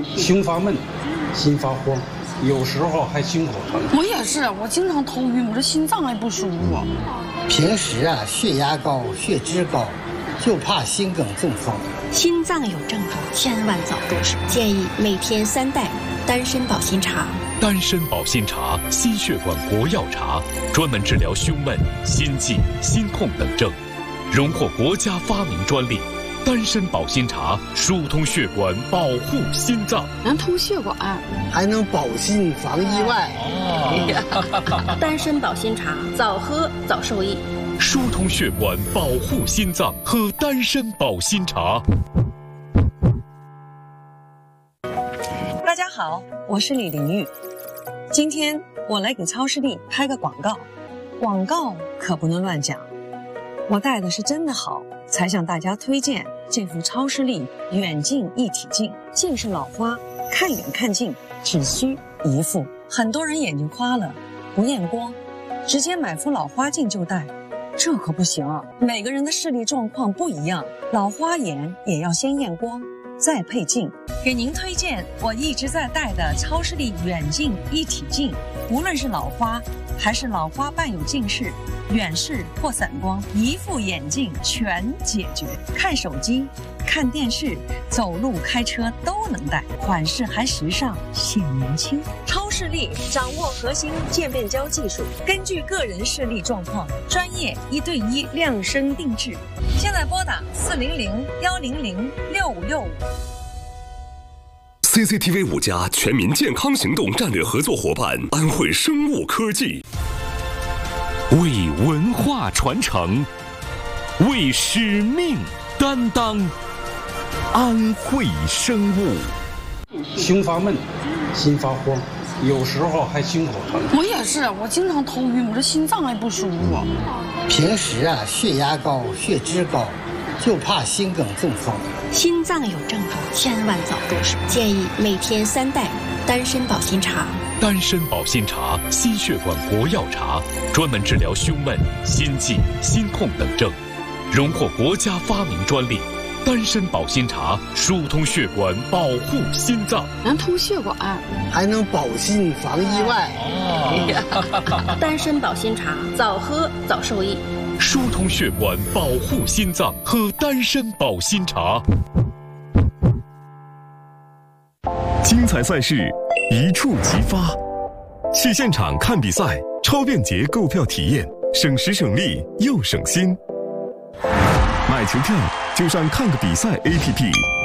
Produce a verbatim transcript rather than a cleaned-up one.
胸发闷，心发慌，有时候还心口疼。 我也是，我经常头晕，我这心脏还不舒服。 平时啊，血压高、血脂高，就怕心梗中风。 心脏有症状，千万早重视。建议每天三袋丹参保心茶。 丹参保心茶，心血管国药茶，专门治疗胸闷、心悸、心痛等症，荣获国家发明专利。丹参保心茶疏通血管，保护心脏， 能通血管， 还能保心防意外。 哦、丹参保心茶，早喝早受益。 疏通血管，保护心脏，喝丹参保心茶。 大家好，我是李玲玉。今天我来给超视力拍个广告，广告可不能乱讲。我戴的是真的好，才向大家推荐这副超视力远近一体镜。近视老花，看远看近只需一副。很多人眼睛花了，不验光，直接买副老花镜就戴，这可不行啊！每个人的视力状况不一样，老花眼也要先验光，再配镜。给您推荐我一直在戴的超视力远近一体镜，无论是老花还是老花伴有近视、远视或散光，一副眼镜全解决。看手机、看电视、走路、开车都能戴，款式还时尚，显年轻。超视力掌握核心渐变焦技术，根据个人视力状况，专业一对一量身定制。现在拨打四零零幺零零六五六五。 C C T V 五家全民健康行动战略合作伙伴安徽生物科技， 为文化传承，为使命担当。安徽生物。 胸发闷，心发慌，有时候还心口疼。 我也是，我经常头晕，我这心脏还不舒服。 平时啊，血压高、血脂高，就怕心梗中风。 心脏有症状，千万早重视。建议每天三袋丹参保心茶。 丹参保心茶，心血管国药茶，专门治疗胸闷、心悸、心痛等症，荣获国家发明专利。丹参保心茶疏通血管，保护心脏， 能通血管， 还能保心防意外。 哦、丹参保心茶，早喝早受益。 疏通血管，保护心脏，喝丹参保心茶。 精彩赛事一触即发，去现场看比赛，超便捷购票体验，省时省力又省心。买球票就上看个比赛 A P P。